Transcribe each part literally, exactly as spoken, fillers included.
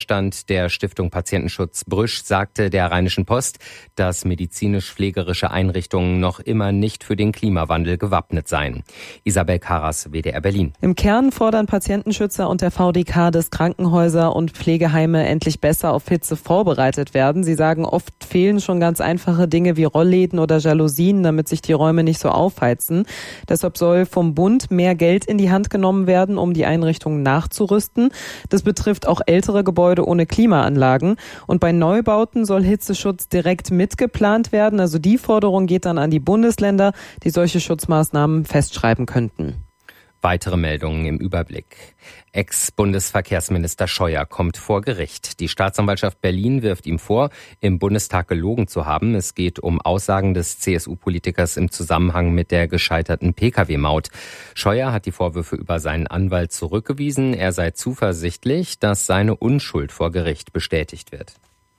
Vorstand der Stiftung Patientenschutz Brüsch sagte der Rheinischen Post, dass medizinisch-pflegerische Einrichtungen noch immer nicht für den Klimawandel gewappnet seien. Isabel Karas, W D R Berlin. Im Kern fordern Patientenschützer und der V D K, dass Krankenhäuser und Pflegeheime endlich besser auf Hitze vorbereitet werden. Sie sagen, oft fehlen schon ganz einfache Dinge wie Rollläden oder Jalousien, damit sich die Räume nicht so aufheizen. Deshalb soll vom Bund mehr Geld in die Hand genommen werden, um die Einrichtungen nachzurüsten. Das betrifft auch ältere Gebäude ohne Klimaanlagen. Und bei Neubauten soll Hitzeschutz direkt mitgeplant werden. Also die Forderung geht dann an die Bundesländer, die solche Schutzmaßnahmen festschreiben könnten. Weitere Meldungen im Überblick. Ex-Bundesverkehrsminister Scheuer kommt vor Gericht. Die Staatsanwaltschaft Berlin wirft ihm vor, im Bundestag gelogen zu haben. Es geht um Aussagen des C S U-Politikers im Zusammenhang mit der gescheiterten Pkw Maut. Scheuer hat die Vorwürfe über seinen Anwalt zurückgewiesen. Er sei zuversichtlich, dass seine Unschuld vor Gericht bestätigt wird.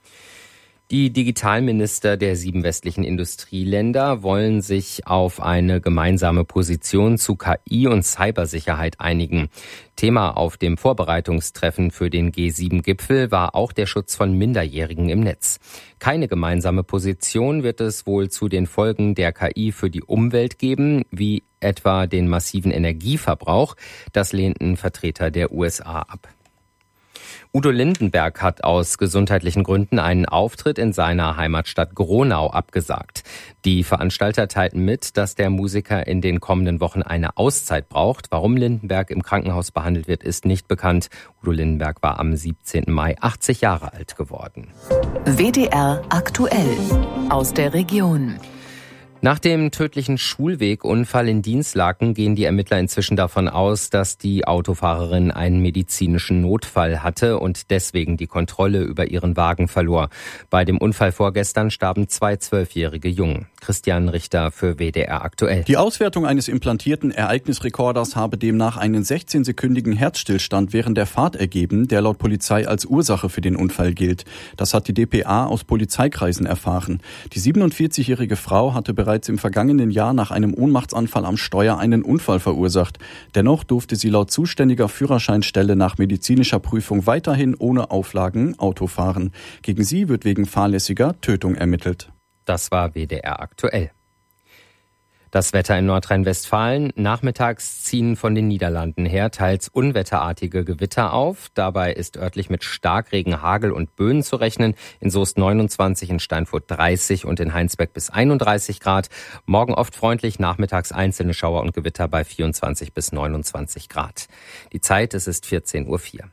Die Digitalminister der sieben westlichen Industrieländer wollen sich auf eine gemeinsame Position zu K I und Cybersicherheit einigen. Thema auf dem Vorbereitungstreffen für den G sieben Gipfel war auch der Schutz von Minderjährigen im Netz. Keine gemeinsame Position wird es wohl zu den Folgen der K I für die Umwelt geben, wie etwa den massiven Energieverbrauch. Das lehnten Vertreter der U S A ab. Udo Lindenberg hat aus gesundheitlichen Gründen einen Auftritt in seiner Heimatstadt Gronau abgesagt. Die Veranstalter teilten mit, dass der Musiker in den kommenden Wochen eine Auszeit braucht. Warum Lindenberg im Krankenhaus behandelt wird, ist nicht bekannt. Udo Lindenberg war am siebzehnten Mai achtzig Jahre alt geworden. W D R aktuell aus der Region. Nach dem tödlichen Schulwegunfall in Dinslaken gehen die Ermittler inzwischen davon aus, dass die Autofahrerin einen medizinischen Notfall hatte und deswegen die Kontrolle über ihren Wagen verlor. Bei dem Unfall vorgestern starben zwei zwölfjährige Jungen. Christian Richter für W D R aktuell. Die Auswertung eines implantierten Ereignisrekorders habe demnach einen sechzehnsekündigen Herzstillstand während der Fahrt ergeben, der laut Polizei als Ursache für den Unfall gilt. Das hat die D P A aus Polizeikreisen erfahren. Die siebenundvierzigjährige Frau hatte bereits bereits im vergangenen Jahr nach einem Ohnmachtsanfall am Steuer einen Unfall verursacht. Dennoch durfte sie laut zuständiger Führerscheinstelle nach medizinischer Prüfung weiterhin ohne Auflagen Auto fahren. Gegen sie wird wegen fahrlässiger Tötung ermittelt. Das war W D R aktuell. Das Wetter in Nordrhein-Westfalen. Nachmittags ziehen von den Niederlanden her teils unwetterartige Gewitter auf. Dabei ist örtlich mit Starkregen, Hagel und Böen zu rechnen. In Soest neunundzwanzig, in Steinfurt dreißig und in Heinsberg bis einunddreißig Grad. Morgen oft freundlich, nachmittags einzelne Schauer und Gewitter bei vierundzwanzig bis neunundzwanzig Grad. Die Zeit, es ist vierzehn Uhr vier.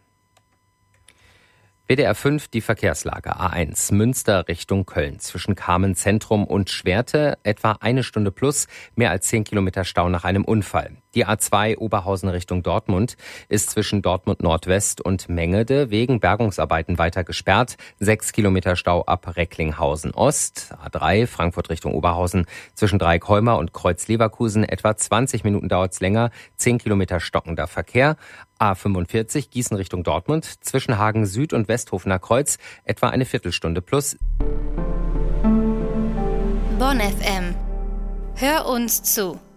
W D R fünf, die Verkehrslage. A eins, Münster Richtung Köln. Zwischen Kamen Zentrum und Schwerte etwa eine Stunde plus, mehr als zehn Kilometer Stau nach einem Unfall. Die A zwei Oberhausen Richtung Dortmund ist zwischen Dortmund Nordwest und Mengede wegen Bergungsarbeiten weiter gesperrt. Sechs Kilometer Stau ab Recklinghausen Ost. A drei Frankfurt Richtung Oberhausen zwischen Dreieckholmer und Kreuz Leverkusen etwa zwanzig Minuten dauert's länger. Zehn Kilometer stockender Verkehr. A fünfundvierzig Gießen Richtung Dortmund zwischen Hagen Süd und Westhofener Kreuz etwa eine Viertelstunde plus. Bonn F M. Hör uns zu.